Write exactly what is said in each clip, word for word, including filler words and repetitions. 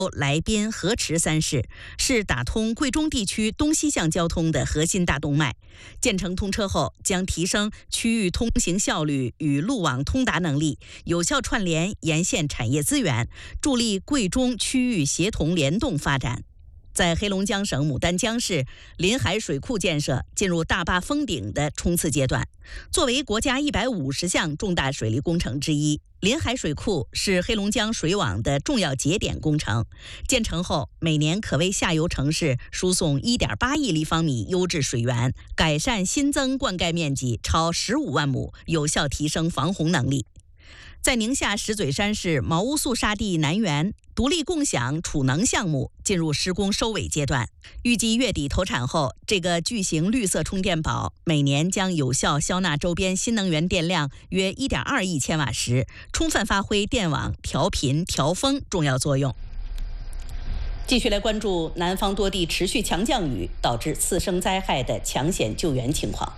来宾、河池三市，是打通贵中地区东西向交通的核心大动脉。建成通车后，将提升区域通行效率与路网通达能力，有效串联沿线产业资源，助力贵中区域协同联动发展。在黑龙江省牡丹江市，临海水库建设进入大坝封顶的冲刺阶段。作为国家一百五十项重大水利工程之一，临海水库是黑龙江水网的重要节点工程。建成后，每年可为下游城市输送 一点八亿立方米优质水源，改善新增灌溉面积超十五万亩，有效提升防洪能力。在宁夏石嘴山市毛乌素沙地南源独立共享储能项目进入施工收尾阶段，预计月底投产后，这个巨型绿色充电宝每年将有效消纳周边新能源电量约 一点二亿千瓦时，充分发挥电网调频调峰重要作用。继续来关注南方多地持续强降雨导致次生灾害的抢险救援情况。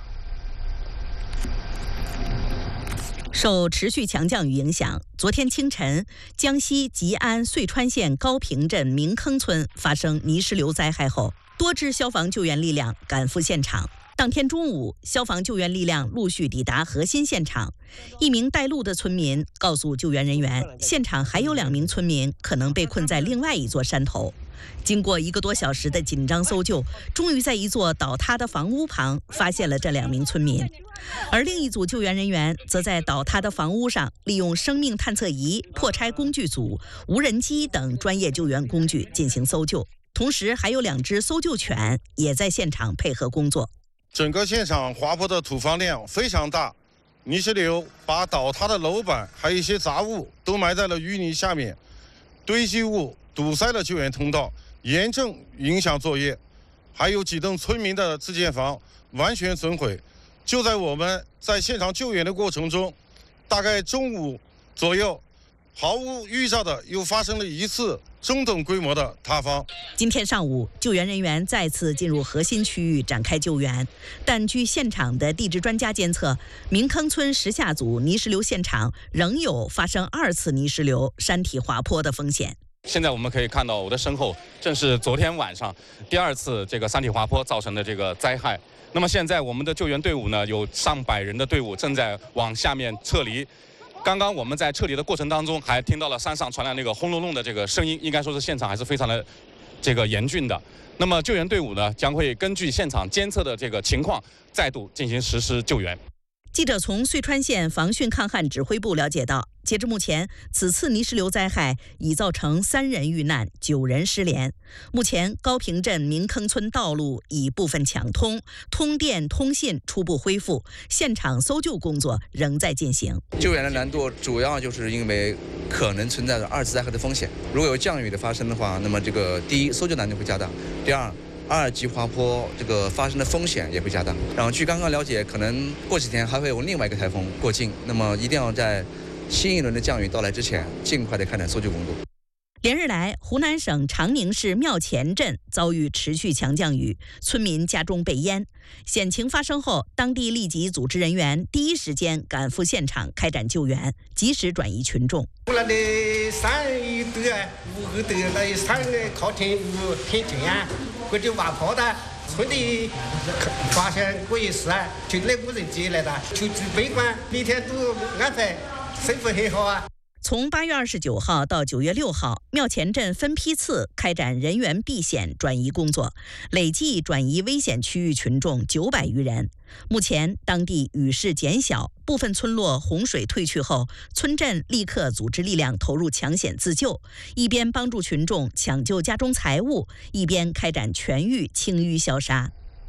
受持续强降雨影响，昨天清晨，江西吉安遂川县高坪镇明坑村发生泥石流灾害后，多支消防救援力量赶赴现场。当天中午，消防救援力量陆续抵达核心现场。一名带路的村民告诉救援人员，现场还有两名村民可能被困在另外一座山头。经过一个多小时的紧张搜救，终于在一座倒塌的房屋旁发现了这两名村民。而另一组救援人员则在倒塌的房屋上利用生命探测仪、破拆工具组、无人机等专业救援工具进行搜救，同时还有两只搜救犬也在现场配合工作。 整个现场滑坡的土方量非常大，泥石流把倒塌的楼板还有一些杂物都埋在了淤泥下面，堆积物堵塞了救援通道，严重影响作业。还有几栋村民的自建房完全损毁。就在我们在现场救援的过程中，大概中午左右，毫无预兆的又发生了一次中等规模的塌方。 今天上午，救援人员再次进入核心区域展开救援，但据现场的地质专家监测，明坑村石下组泥石流现场仍有发生二次泥石流、山体滑坡的风险。 现在我们可以看到，我的身后正是昨天晚上第二次这个山体滑坡造成的这个灾害。那么现在我们的救援队伍呢，有上百人的队伍正在往下面撤离。刚刚我们在撤离的过程当中，还听到了山上传来那个轰隆隆的这个声音，应该说是现场还是非常的这个严峻的。那么救援队伍呢，将会根据现场监测的这个情况，再度进行实施救援。 记者从遂川县防汛抗旱指挥部了解到，截至目前，此次泥石流灾害已造成三人遇难、九人失联。目前，高坪镇明坑村道路已部分抢通，通电、通信初步恢复，现场搜救工作仍在进行。 救援的难度主要就是因为可能存在着二次灾害的风险。如果有降雨的发生的话，那么这个第一，搜救难度会加大；第二，二级滑坡这个发生的风险也会加大。然后据刚刚了解，可能过几天还会有另外一个台风过境，那么一定要在新一轮的降雨到来之前，尽快的开展搜救工作。 连日来，湖南省长宁市庙前镇遭遇持续强降雨，村民家中被淹。险情发生后，当地立即组织人员第一时间赶赴现场开展救援，及时转移群众。 湖南的山一堆啊，屋后头那山靠天屋天井啊，或者瓦坡的，村里发现过一事啊，就那无人接来的，求助悲观，每天都安排，生活很好啊。 从八月二十九号到九月六号，庙前镇分批次开展人员避险转移工作，累计转移危险区域群众九百余人。目前，当地雨势减小，部分村落洪水退去后，村镇立刻组织力量投入抢险自救，一边帮助群众抢救家中财物，一边开展全域清淤消杀。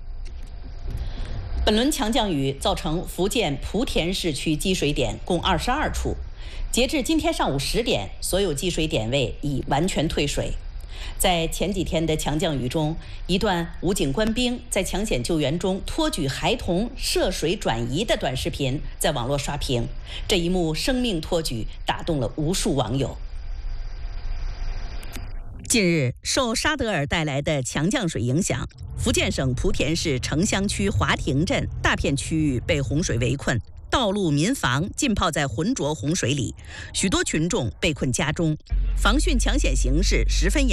本轮强降雨造成福建莆田市区积水点共二十二处。截至今天上午十点，所有积水点位已完全退水。在前几天的强降雨中，一段武警官兵在抢险救援中托举孩童涉水转移的短视频在网络刷屏，这一幕生命托举打动了无数网友。近日，受沙德尔带来的强降水影响，福建省莆田市城乡区华亭镇大片区域被洪水围困。 道路、民房浸泡在浑浊洪水里，许多群众被困家中，防汛抢险形势十分严。